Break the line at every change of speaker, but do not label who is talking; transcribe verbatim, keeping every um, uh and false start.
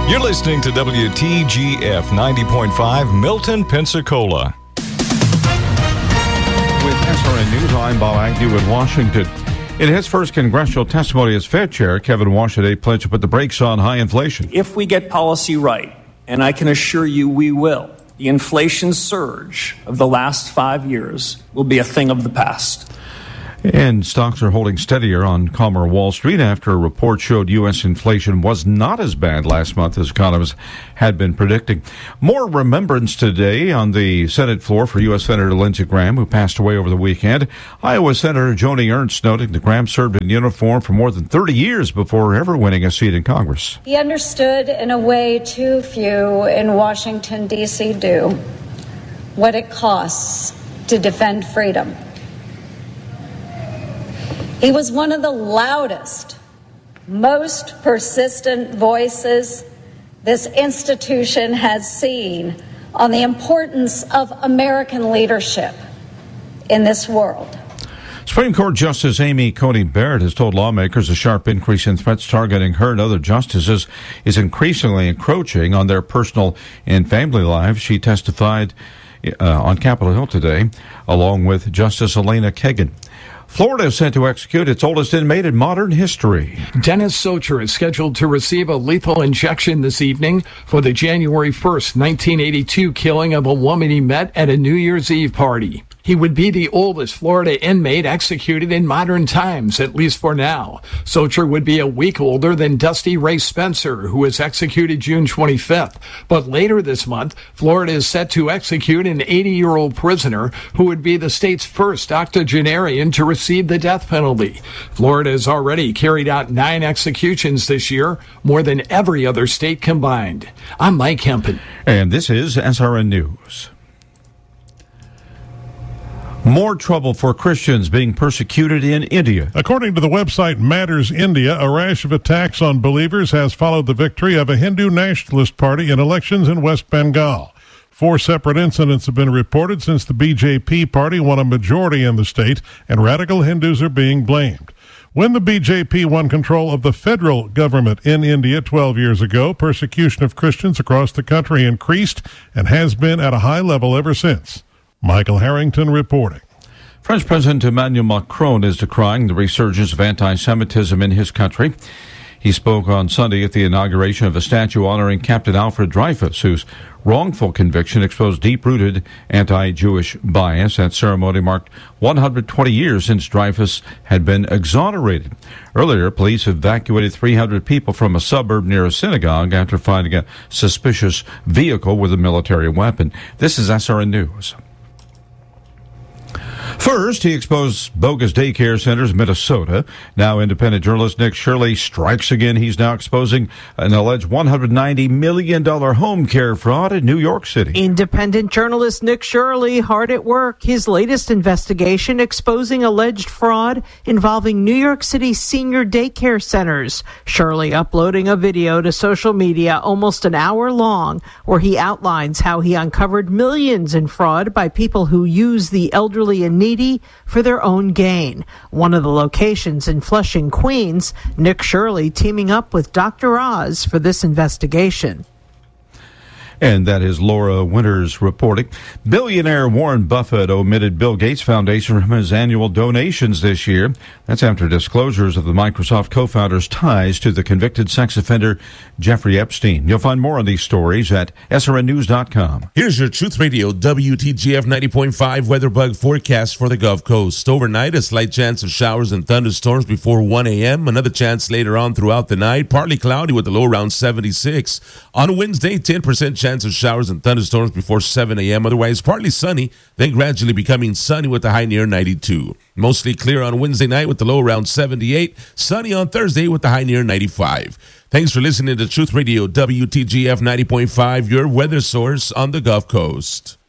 You're listening to W T G F ninety point five, Milton, Pensacola.
With S R N News, I'm Bob Agnew in Washington. In his first congressional testimony as Fed Chair, Kevin Warsh today pledged to put the brakes on high inflation.
If we get policy right, and I can assure you we will, the inflation surge of the last five years will be a thing of the past.
And stocks are holding steadier on calmer Wall Street after a report showed U S inflation was not as bad last month as economists had been predicting. More remembrance today on the Senate floor for U S Senator Lindsey Graham, who passed away over the weekend. Iowa Senator Joni Ernst noting that Graham served in uniform for more than thirty years before ever winning a seat in Congress.
He understood in a way too few in Washington, D C do what it costs to defend freedom. He was one of the loudest, most persistent voices this institution has seen on the importance of American leadership in this world.
Supreme Court Justice Amy Coney Barrett has told lawmakers a sharp increase in threats targeting her and other justices is increasingly encroaching on their personal and family lives. She testified uh, on Capitol Hill today, along with Justice Elena Kagan. Florida is set to execute its oldest inmate in modern history.
Dennis Socher is scheduled to receive a lethal injection this evening for the January first, nineteen eighty-two killing of a woman he met at a New Year's Eve party. He would be the oldest Florida inmate executed in modern times, at least for now. Socher would be a week older than Dusty Ray Spencer, who was executed June twenty-fifth. But later this month, Florida is set to execute an eighty-year-old prisoner who would be the state's first octogenarian to receive the death penalty. Florida has already carried out nine executions this year, more than every other state combined. I'm Mike Hempen.
And this is S R N News. More trouble for Christians being persecuted in India.
According to the website Matters India, a rash of attacks on believers has followed the victory of a Hindu nationalist party in elections in West Bengal. Four separate incidents have been reported since the B J P party won a majority in the state, and radical Hindus are being blamed. When the B J P won control of the federal government in India twelve years ago, persecution of Christians across the country increased and has been at a high level ever since. Michael Harrington reporting.
French President Emmanuel Macron is decrying the resurgence of anti-Semitism in his country. He spoke on Sunday at the inauguration of a statue honoring Captain Alfred Dreyfus, whose wrongful conviction exposed deep-rooted anti-Jewish bias. That ceremony marked one hundred twenty years since Dreyfus had been exonerated. Earlier, police evacuated three hundred people from a suburb near a synagogue after finding a suspicious vehicle with a military weapon. This is S R N News. First, he exposed bogus daycare centers in Minnesota. Now, independent journalist Nick Shirley strikes again. He's now exposing an alleged one hundred ninety million dollars home care fraud in New York City.
Independent journalist Nick Shirley hard at work. His latest investigation exposing alleged fraud involving New York City senior daycare centers. Shirley uploading a video to social media almost an hour long where he outlines how he uncovered millions in fraud by people who use the elderly and needy for their own gain. One of the locations in Flushing, Queens, Nick Shirley teaming up with Doctor Oz for this investigation.
And that is Laura Winters reporting. Billionaire Warren Buffett omitted Bill Gates Foundation from his annual donations this year. That's after disclosures of the Microsoft co-founder's ties to the convicted sex offender Jeffrey Epstein. You'll find more on these stories at S R N news dot com.
Here's your Truth Radio W T G F ninety point five weather bug forecast for the Gulf Coast. Overnight, a slight chance of showers and thunderstorms before one a.m. Another chance later on throughout the night. Partly cloudy with a low around seventy-six. On Wednesday, ten percent chance of showers and thunderstorms before seven a.m. Otherwise, partly sunny, then gradually becoming sunny with a high near ninety-two. Mostly clear on Wednesday night with the low around seventy-eight. Sunny on Thursday with the high near ninety-five. Thanks for listening to Truth Radio W T G F ninety point five, your weather source on the Gulf Coast.